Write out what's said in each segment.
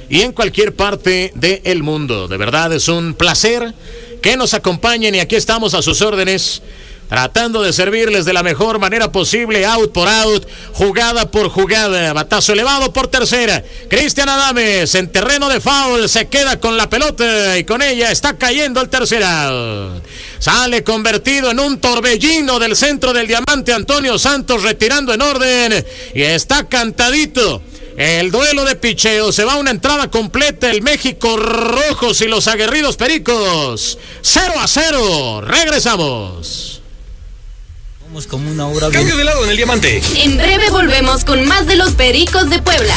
y en cualquier parte del mundo. De verdad es un placer que nos acompañen y aquí estamos a sus órdenes, tratando de servirles de la mejor manera posible, out por out, jugada por jugada, batazo elevado por tercera. Cristian Adames en terreno de foul se queda con la pelota y con ella está cayendo el tercer out. Sale convertido en un torbellino del centro del diamante Antonio Santos, retirando en orden y está cantadito. El duelo de picheo, se va a una entrada completa, el México Rojos y los aguerridos Pericos. 0-0, regresamos. Somos como una obra. Cambio de lado en el diamante. En breve volvemos con más de los Pericos de Puebla.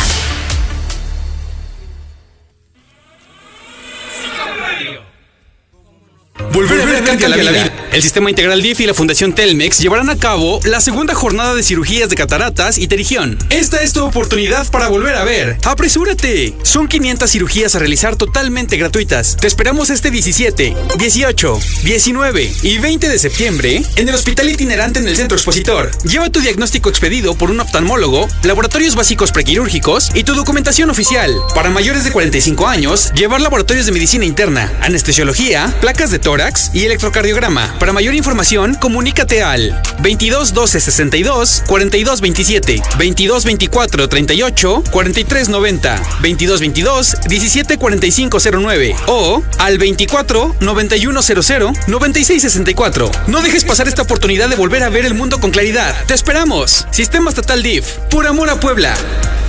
Volver a ver cambia la vida. El Sistema Integral DIF y la Fundación Telmex llevarán a cabo la segunda jornada de cirugías de cataratas y pterigión. Esta es tu oportunidad para volver a ver. ¡Apresúrate! Son 500 cirugías a realizar totalmente gratuitas. Te esperamos este 17, 18, 19 y 20 de septiembre en el Hospital Itinerante en el Centro Expositor. Lleva tu diagnóstico expedido por un oftalmólogo, laboratorios básicos prequirúrgicos y tu documentación oficial. Para mayores de 45 años, llevar laboratorios de medicina interna, anestesiología, placas de tórax y electrocardiograma. Para mayor información, comunícate al 22 12 62 42 27, 22 24 38 43 90, 22 22 17 45 09 o al 24 91 00 96 64. No dejes pasar esta oportunidad de volver a ver el mundo con claridad. ¡Te esperamos! Sistema Estatal DIF, por amor a Puebla.